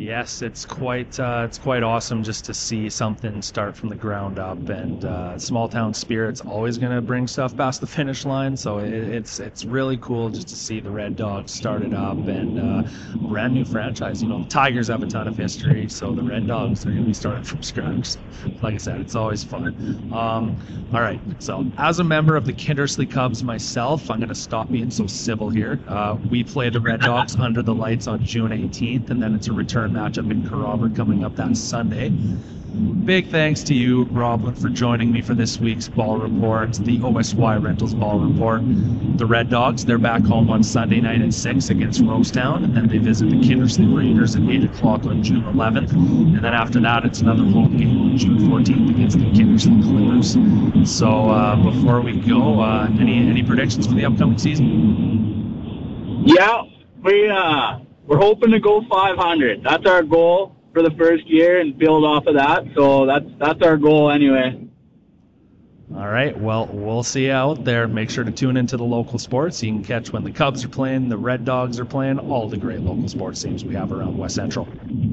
Yes, it's quite awesome just to see something start from the ground up, and small town spirit's always going to bring stuff past the finish line. So it's really cool just to see the Red Dogs started up and brand new franchise. The Tigers have a ton of history, so the Red Dogs are going to be starting from scratch. Like I said, it's always fun. All right, so as a member of the Kindersley Cubs myself, I'm going to stop being so civil here. We play the Red Dogs under the lights on June 18th, and then it's a return matchup in Kerrobert coming up that Sunday. Big thanks to you, Roblin, for joining me for this week's Ball Report, the OSY Rentals Ball Report. The Red Dogs, they're back home on Sunday night at 6 against Rosetown, and then they visit the Kindersley Raiders at 8 o'clock on June 11th. And then after that, it's another home game on June 14th against the Kindersley Clippers. So before we go, any predictions for the upcoming season? Yeah, we're hoping to go 500. That's our goal for the first year and build off of that. So that's our goal anyway. All right, well, we'll see you out there. Make sure to tune into the local sports. You can catch when the Cubs are playing, the Red Dogs are playing, all the great local sports teams we have around West Central.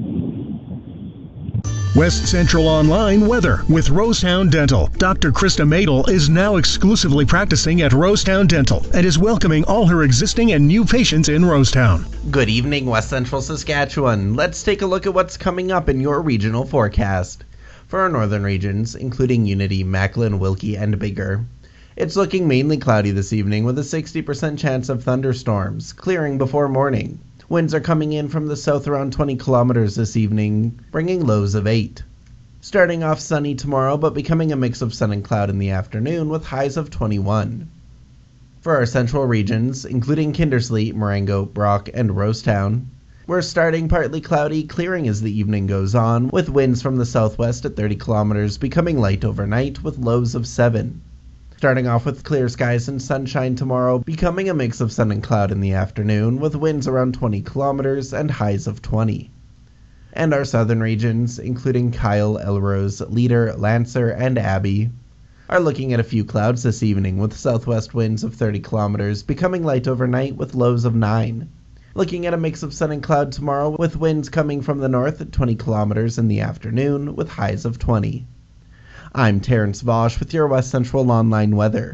West Central Online weather with Rosetown Dental. Dr. Krista Madel is now exclusively practicing at Rosetown Dental and is welcoming all her existing and new patients in Rosetown. Good evening, West Central Saskatchewan. Let's take a look at what's coming up in your regional forecast. For our northern regions, including Unity, Macklin, Wilkie, and Biggar, it's looking mainly cloudy this evening with a 60% chance of thunderstorms, clearing before morning. Winds are coming in from the south around 20 kilometers this evening, bringing lows of 8. Starting off sunny tomorrow, but becoming a mix of sun and cloud in the afternoon with highs of 21. For our central regions, including Kindersley, Marengo, Brock, and Rosetown, we're starting partly cloudy, clearing as the evening goes on, with winds from the southwest at 30 kilometers, becoming light overnight with lows of 7. Starting off with clear skies and sunshine tomorrow, becoming a mix of sun and cloud in the afternoon, with winds around 20 kilometers and highs of 20. And our southern regions, including Kyle, Elrose, Leader, Lancer, and Abbey, are looking at a few clouds this evening with southwest winds of 30 kilometers, becoming light overnight with lows of 9. Looking at a mix of sun and cloud tomorrow, with winds coming from the north at 20 kilometers in the afternoon, with highs of 20. I'm Terrence Vosch with your West Central Online weather.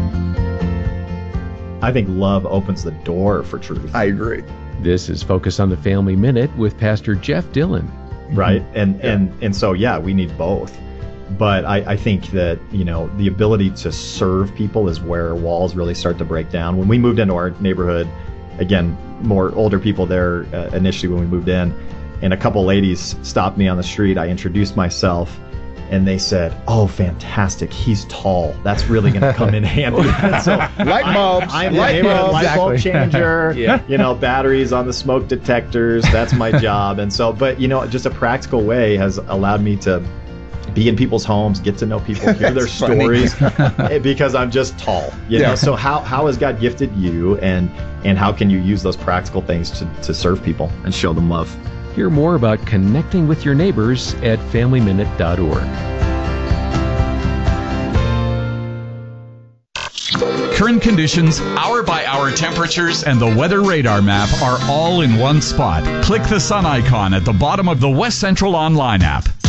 I think love opens the door for truth. I agree. This is Focus on the Family Minute with Pastor Jeff Dillon. Right? And so, yeah, we need both. But I think that, the ability to serve people is where walls really start to break down. When we moved into our neighborhood, again, more older people there initially when we moved in, and a couple ladies stopped me on the street. I introduced myself. And they said, "Oh, fantastic! He's tall. That's really going to come in handy." So light bulbs. I'm the neighborhood light bulb changer. Batteries on the smoke detectors. That's my job. And so, but just a practical way has allowed me to be in people's homes, get to know people, hear their stories, because I'm just tall. So how has God gifted you, and how can you use those practical things to serve people and show them love? Hear more about connecting with your neighbors at FamilyMinute.org. Current conditions, hour-by-hour temperatures, and the weather radar map are all in one spot. Click the sun icon at the bottom of the West Central Online app.